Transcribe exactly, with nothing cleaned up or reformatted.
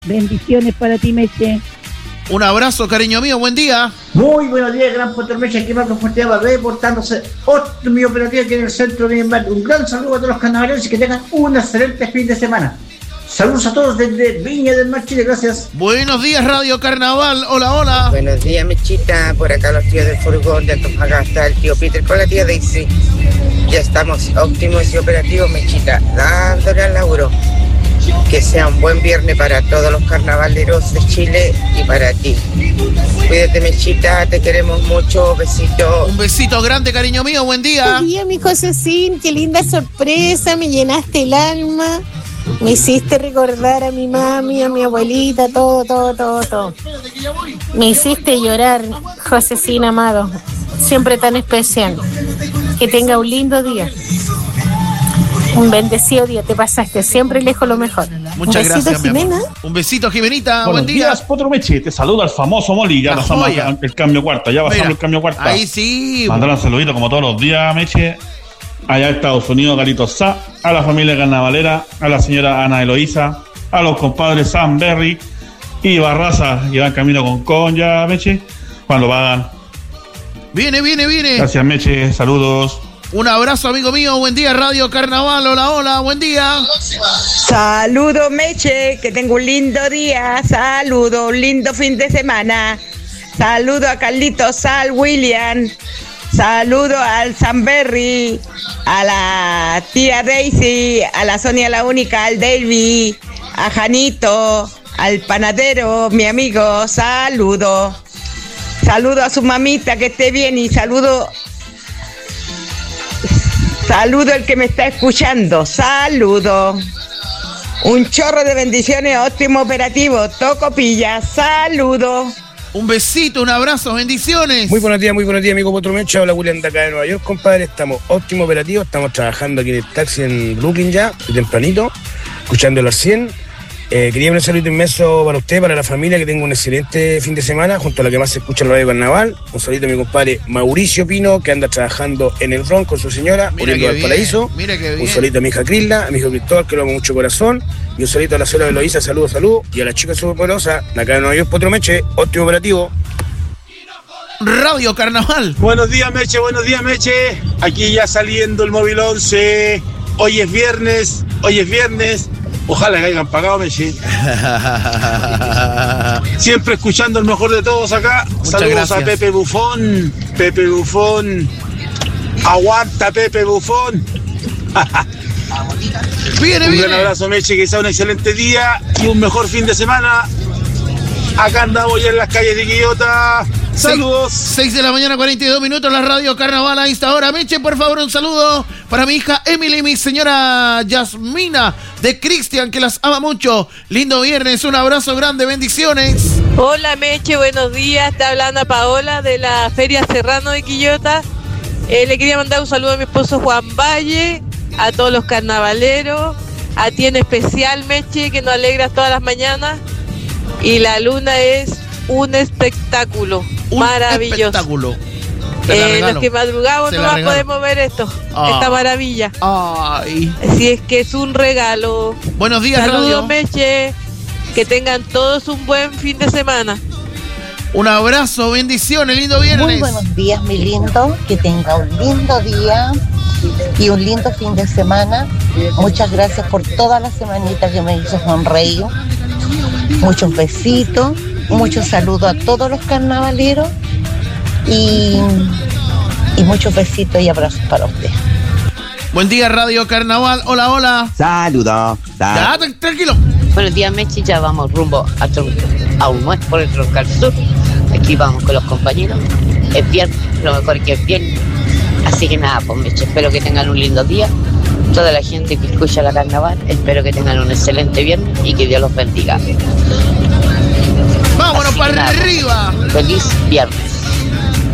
Bendiciones para ti, Meche. Un abrazo, cariño mío, buen día. Muy buenos días, Gran Puerto Meche, aquí Marcos Forteaba reportándose otro mi operativo aquí en el centro de Miembro. Un gran saludo a todos los carnavaleros y que tengan un excelente fin de semana. Saludos a todos desde Viña del Mar, Chile, gracias. Buenos días, Radio Carnaval, hola, hola. Buenos días, Mechita, por acá los tíos del furgón de Antofagasta, el tío Peter con la tía Daisy. Ya estamos óptimos y operativos, Mechita, dándole al laburo. Que sea un buen viernes para todos los carnavaleros de Chile y para ti. Cuídate, Mechita, te queremos mucho, besito. Un besito grande, cariño mío, buen día. Buen día, mi Josecín, qué linda sorpresa, me llenaste el alma. Me hiciste recordar a mi mami, a mi abuelita, todo, todo, todo, todo. Me hiciste llorar, Josecín amado, siempre tan especial. Que tenga un lindo día. Un bendecido día, te pasaste, siempre lejos lo mejor. Muchas un besito, gracias, Jimena. mi amor. Un besito, Jimenita, Buenos buen día. días, Potro Meche, te saluda el famoso Moli, ya La pasamos joya. el cambio cuarta, ya pasamos Mira, el cambio cuarta. ahí sí. Mandar un saludito como todos los días, Meche, allá en Estados Unidos, Galito Sá, a la familia carnavalera, a la señora Ana Eloísa, a los compadres Sam Berry y Barraza, y van camino con con ya, Meche, cuando vayan. Viene, viene, viene. Gracias, Meche, saludos. Un abrazo, amigo mío, buen día, Radio Carnaval, hola, hola, buen día. Saludo, Meche, que tengo un lindo día. Saludo, un lindo fin de semana. Saludo a Carlitos, Sal, William. Saludo al Samberry, a la tía Daisy, a la Sonia la Única, al Davy, a Janito, al panadero, mi amigo. Saludo. Saludo a su mamita, que esté bien, y saludo... Saludo al que me está escuchando. Saludo. Un chorro de bendiciones, óptimo operativo. Toco pilla. Saludo. Un besito, un abrazo, bendiciones. Muy buenos días, muy buenos días, amigo Potro Meche. Hola, William de acá de Nueva York, compadre. Estamos óptimo operativo. Estamos trabajando aquí en el taxi en Brooklyn ya, de tempranito, escuchando los cien. Eh, quería un saludo inmenso para usted, para la familia, que tenga un excelente fin de semana, junto a la que más se escucha en la radio Carnaval. Un saludo a mi compadre Mauricio Pino, que anda trabajando en el Bronx con su señora, Oriendo del Paraíso. Mira qué bien. Un saludo a mi hija Crisla, a mi hijo Cristóbal, que lo amo mucho corazón. Y un saludo a la señora Eloísa, saludos, saludos. Y a la chica superpoderosa, la acá de Nueva York, Potro Meche, óptimo operativo. Radio Carnaval. Buenos días, Meche, buenos días, Meche. Aquí ya saliendo el móvil once. Hoy es viernes, hoy es viernes. Ojalá que hayan pagado, Meche. Siempre escuchando el mejor de todos acá. Muchas Saludos gracias. a Pepe Bufón. Pepe Bufón. Aguanta, Pepe Bufón. Viene, Un viene. gran abrazo, Meche, que sea un excelente día y un mejor fin de semana. Acá andamos ya en las calles de Quillota. Saludos. seis de la mañana, cuarenta y dos minutos, la Radio Carnaval a esta hora. Meche, por favor, un saludo para mi hija Emily y mi señora Yasmina de Cristian, que las ama mucho. Lindo viernes, un abrazo grande, bendiciones. Hola, Meche, buenos días. Está hablando Paola de la Feria Serrano de Quillota. Eh, le quería mandar un saludo a mi esposo Juan Valle, a todos los carnavaleros, a ti en especial, Meche, que nos alegras todas las mañanas. Y la luna es un espectáculo Un maravilloso. espectáculo. Te la Eh, regalo. los que madrugamos Se la nomás regalo. podemos ver esto, Ah. esta maravilla. Ay. Si es que es un regalo. Buenos días, Saludos, Radio. Meche. Que tengan todos un buen fin de semana. Un abrazo, bendiciones, lindo viernes. Muy buenos días, mi lindo. Que tenga un lindo día y un lindo fin de semana. Muchas gracias por toda la semanita que me hizo sonreír. Muchos besitos, muchos saludos a todos los carnavaleros y, y muchos besitos y abrazos para usted. Buen día, Radio Carnaval. Hola, hola. Saludos. Ya, tra- tranquilo. Buenos días, Mechi, ya vamos rumbo a, Tron- a un mes por el Troncal Sur. Aquí vamos con los compañeros. Es viernes, lo mejor que es viernes. Así que nada, pues Mechi, espero que tengan un lindo día. Toda la gente que escucha la Carnaval, espero que tengan un excelente viernes y que Dios los bendiga. Vámonos Así que para nada, arriba. Feliz viernes.